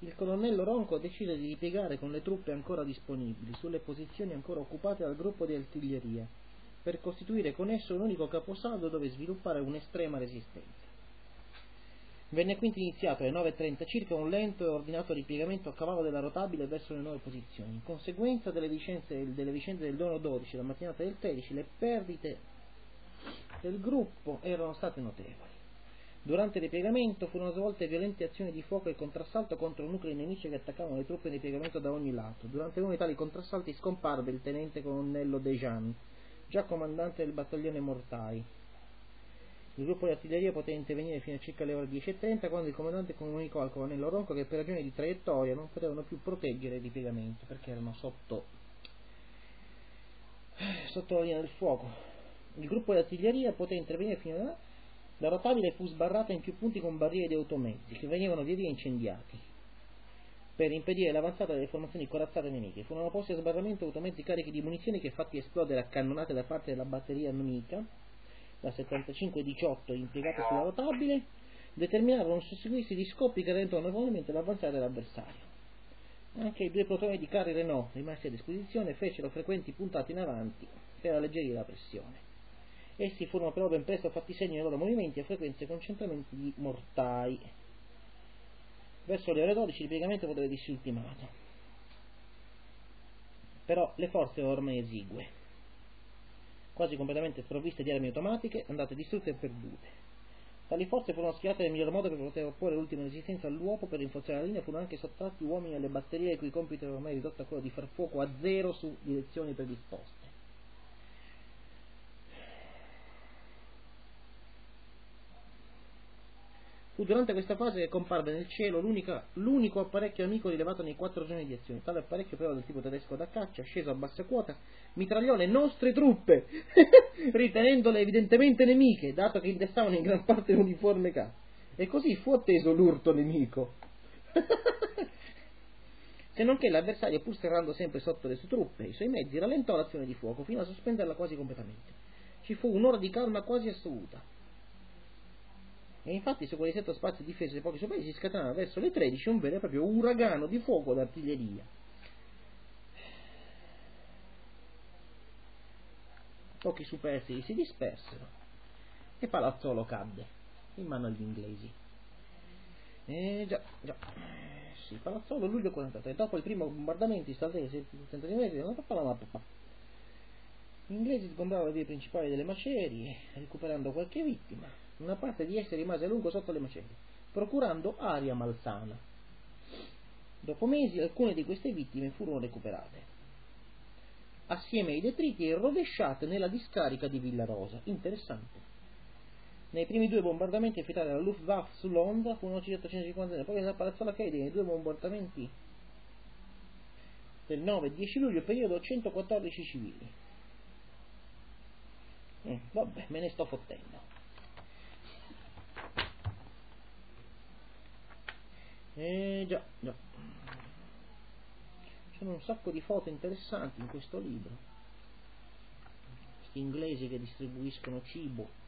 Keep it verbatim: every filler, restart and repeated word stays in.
il colonnello Ronco decide di ripiegare con le truppe ancora disponibili sulle posizioni ancora occupate dal gruppo di artiglieria, per costituire con esso un unico caposaldo dove sviluppare un'estrema resistenza. Venne quindi iniziato alle nove e trenta circa un lento e ordinato ripiegamento a cavallo della rotabile verso le nuove posizioni. In conseguenza delle vicende, delle vicende del giorno dodici e la mattinata del tredici, le perdite del gruppo erano state notevoli. Durante il ripiegamento furono svolte violente azioni di fuoco e contrassalto contro nuclei nemici che attaccavano le truppe in ripiegamento da ogni lato. Durante uno di tali contrassalti scomparve il tenente colonnello Dejean, già comandante del battaglione Mortai. Il gruppo di artiglieria poté intervenire fino a circa le ore dieci e trenta, quando il comandante comunicò al colonnello Ronco che per ragioni di traiettoria non potevano più proteggere il ripiegamento perché erano sotto sotto la linea del fuoco. Il gruppo di artiglieria poté intervenire fino a là. La rotabile fu sbarrata in più punti con barriere di automezzi che venivano via via incendiati per impedire l'avanzata delle formazioni corazzate nemiche. Furono posti a sbarramento automezzi carichi di munizioni che, fatti esplodere a cannonate da parte della batteria nemica, la settantacinque diciotto impiegata sulla rotabile, determinarono un susseguirsi di scoppi che rallentò notevolmente l'avanzare dell'avversario. Anche i due plotoni di carri Renault rimasti a disposizione fecero frequenti puntate in avanti per alleggerire la pressione. Essi furono però ben presto fatti segno nei loro movimenti e frequenti concentramenti di mortai. Verso le ore dodici il piegamento poteva dirsi ultimato, però le forze erano ormai esigue, quasi completamente sprovviste di armi automatiche, andate distrutte e perdute. Tali forze furono schierate nel miglior modo per poter opporre l'ultima resistenza all'uopo. Per rinforzare la linea furono anche sottratti uomini alle batterie, il cui compito era ormai ridotto a quello di far fuoco a zero su direzioni predisposte. Fu durante questa fase che comparve nel cielo l'unica, l'unico apparecchio amico rilevato nei quattro giorni di azione. Tale apparecchio, però del tipo tedesco da caccia, sceso a bassa quota, mitragliò le nostre truppe, ritenendole evidentemente nemiche, dato che indossavano in gran parte l'uniforme K. E così fu atteso l'urto nemico. Se non che l'avversario, pur serrando sempre sotto le sue truppe e i suoi mezzi, rallentò l'azione di fuoco fino a sospenderla quasi completamente. Ci fu un'ora di calma quasi assoluta. E infatti su quei sette spazi difesi dei pochi suoi paesi si scatenava verso le tredici un vero e proprio uragano di fuoco d'artiglieria. Pochi superstiti si dispersero e Palazzolo cadde in mano agli inglesi. E già, già. Sì, Palazzolo luglio quarantatré, dopo il primo bombardamento installati tentativi metri della mappa. Gli inglesi sgombravano le vie principali delle macerie, recuperando qualche vittima. Una parte di esse rimase a lungo sotto le macerie, procurando aria malsana. Dopo mesi alcune di queste vittime furono recuperate, assieme ai detriti e rovesciate nella discarica di Villarosa. Interessante. Nei primi due bombardamenti effettuati dalla Luftwaffe su Londra furono circa centocinquanta, poi la Palazzola Kennedy nei due bombardamenti del nove e dieci luglio, periodo centoquattordici civili. Mm, vabbè, me ne sto fottendo. Eh già, già. Ci sono un sacco di foto interessanti in questo libro. Questi inglesi che distribuiscono cibo